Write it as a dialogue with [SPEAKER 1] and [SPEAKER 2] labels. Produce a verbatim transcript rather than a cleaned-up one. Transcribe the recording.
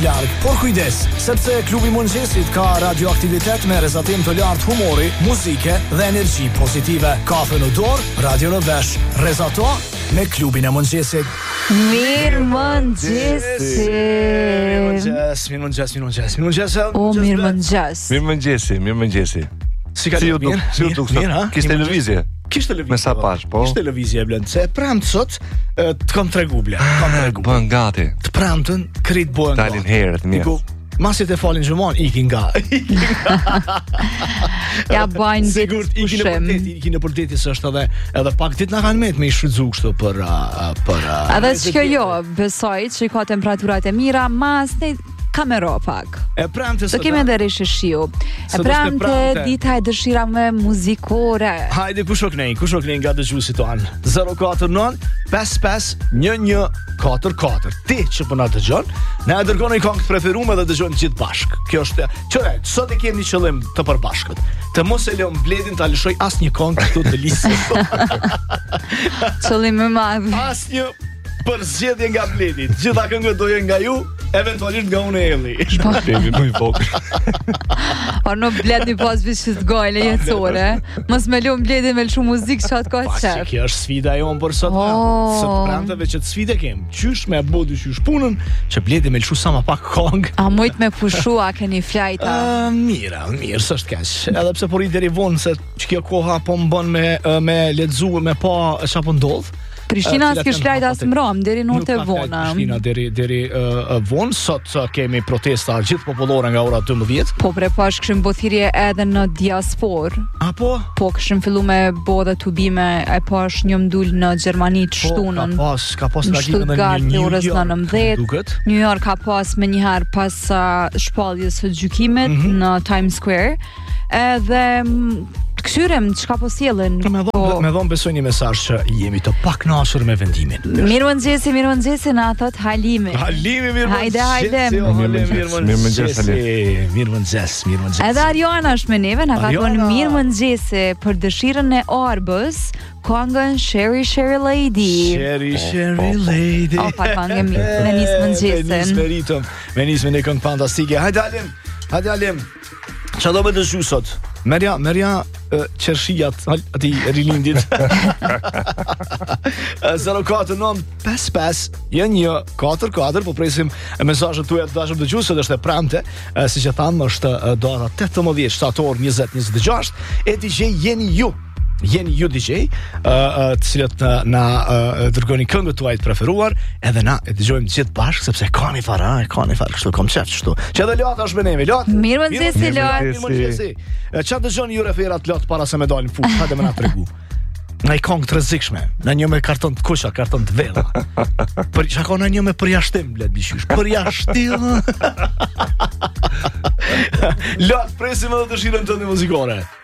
[SPEAKER 1] larg. Por kujdes, sepse klubi i mëngjesit ka radioaktivitet me rrezatim të lartë humori, muzike dhe energji pozitive. Kafe në dorë, radio në vesh. Rrezato me klubin e mëngjesit.
[SPEAKER 2] Mirë mëngjesi.
[SPEAKER 1] Mirë mëngjes, mirë mëngjes, mirë mëngjes, mirë mëngjes.
[SPEAKER 2] O, mirë mëngjes.
[SPEAKER 3] Mirë mëngjesi, mirë mëngjesi.
[SPEAKER 1] Si ka
[SPEAKER 3] Si ju
[SPEAKER 1] mirë?
[SPEAKER 3] duk, si ju duk,
[SPEAKER 1] Mirë, ha?
[SPEAKER 3] kishte lëvizje.
[SPEAKER 1] Kishte lëvizje.
[SPEAKER 3] Me sa pash, po?
[SPEAKER 1] Kishte lëvizje blend. Se pramt sot e, të kam tregu ble. Kam tregu.
[SPEAKER 3] Bën gati.
[SPEAKER 1] Të pramtën krit bëhen.
[SPEAKER 3] Dalin herët mirë.
[SPEAKER 1] Iku, masit e falin gjumon, ikin nga.
[SPEAKER 2] Ja bajnë
[SPEAKER 1] Sigurt ikin në përdeti, ikin në përdeti së është edhe edhe pak ditë na kanë met me i shfrytzu kështu për uh, për uh,
[SPEAKER 2] Edhe që jo, besoj që ka temperaturat e mira, mas ne kamero pak.
[SPEAKER 1] E pramte
[SPEAKER 2] Do kemi edhe rishe shiu. E
[SPEAKER 1] Sot është e
[SPEAKER 2] pramte
[SPEAKER 1] pramte.
[SPEAKER 2] dita e dëshirave muzikore.
[SPEAKER 1] Hajde kush ok nej, kush ok nej nga dëgjuesit tonë. zero katër nënt pesë pesë një një katër katër. Ti që po na dëgjon, na e dërgoni këngë të preferuar dhe dëgjojmë gjithë bashk. Kjo është, çore, sot e kemi një qëllim të përbashkët. Të mos e lëm Bledin ta lëshoj asnjë këngë këtu të listë.
[SPEAKER 2] Qëllim më madh.
[SPEAKER 1] Asnjë përzgjedhje nga Bledi. Gjitha këngët do jenë nga ju, eventualisht nga unë e Elli.
[SPEAKER 3] Baby më i vogël.
[SPEAKER 2] O në Bledi pas vishit gojle jetësore. Mos me lum Bledi me lëshu muzikë që atë ka
[SPEAKER 1] Pa që
[SPEAKER 2] qef.
[SPEAKER 1] kjo është sfida jonë për sot.
[SPEAKER 2] Oh.
[SPEAKER 1] Sot pranteve që të sfide kem. Qysh me bo dy qysh punën, që Bledi me lëshu sa ma pak këngë.
[SPEAKER 2] A mujt me pushu, a keni flajta?
[SPEAKER 1] Uh, mira, mirë, s'është kaq. Edhe pse po ri deri vonë se që kjo koha po më bën me me lexu me pa çfarë ndodh.
[SPEAKER 2] Prishtina
[SPEAKER 1] cilat
[SPEAKER 2] s'kish
[SPEAKER 1] janë
[SPEAKER 2] flajta as
[SPEAKER 1] hapate-
[SPEAKER 2] mram, deri në
[SPEAKER 1] Nuk
[SPEAKER 2] orët e
[SPEAKER 1] ka flajt
[SPEAKER 2] vona.
[SPEAKER 1] Prishtina deri deri uh, vonë. Sot uh, kemi protesta gjithë popullore nga ora dymbëdhjetë.
[SPEAKER 2] Po pre pash këshim bothirje edhe në diaspor.
[SPEAKER 1] Apo
[SPEAKER 2] Po këshim fillu me bo dhe tubime, e pash një mdull në Gjermani të shtunën.
[SPEAKER 1] Ka pas, ka pas
[SPEAKER 2] Në
[SPEAKER 1] reagime edhe
[SPEAKER 2] Stuttgart,
[SPEAKER 1] në New
[SPEAKER 2] orës
[SPEAKER 1] York,
[SPEAKER 2] nëntëmbëdhjetë.
[SPEAKER 1] duket.
[SPEAKER 2] New York ka pas me njëherë pas uh, shpalljes së gjykimit
[SPEAKER 1] Mhm.
[SPEAKER 2] në Times Square. Edhe m, të këshyrem çka po sjellën.
[SPEAKER 1] Me
[SPEAKER 2] Po,
[SPEAKER 1] dhon, me dhon besoj një mesazh që jemi të pakënaqur me vendimin.
[SPEAKER 2] mirë mëngjesi, mirë mëngjesi na thot Halimi.
[SPEAKER 1] Halimi mirë
[SPEAKER 2] Hajde, hajde.
[SPEAKER 1] Mirë
[SPEAKER 3] Mirëmëngjes,
[SPEAKER 1] Mirë mëngjes, mirë mëngjes.
[SPEAKER 2] Edhe Ariana është me neve, na ka thonë
[SPEAKER 1] Ariana.
[SPEAKER 2] mirë mëngjesi për dëshirën e Arbës, këngën Sherry Sherry Lady.
[SPEAKER 1] Sherry, Sherry Lady.
[SPEAKER 2] O, pa këngë mi- me nisë mëngjesin.
[SPEAKER 1] Me nisë me ritëm, me nisë me një këngë fantastike. Hajde Alim, hajde Alim. Qa do me dëshu sot? Merja, merja uh, qershijat ati rilindit. zero katër nënt pesë pesë një një katër katër. Po presim mesazhet tuaja të dashur dëgjues, është e premte, uh, siç e tham, është uh, data tetëmbëdhjetë shtator njëzet njëzet e gjashtë. E D J jeni ju. Jeni ju D J, uh, uh, të cilët uh, na uh, dërgoni këngët tuaj të preferuar, edhe na e dëgjojmë gjithë bashkë, sepse ka një fara, ka një farë, kështu kom qef kështu. Që edhe Lata është me neve, Lot.
[SPEAKER 2] Mirë mëngjesi, Lot.
[SPEAKER 1] Mirë mëngjesi. E, Qa dëgjoni ju referat Lot para se me dalin fush, hajde me na tregu. Në i këngë të rrezikshme, në një me karton të kusha, karton të vella. Për çka ka në një me përjashtim, blet bishysh. Përjashtim. Lot, presim edhe dëshirën tënde muzikore.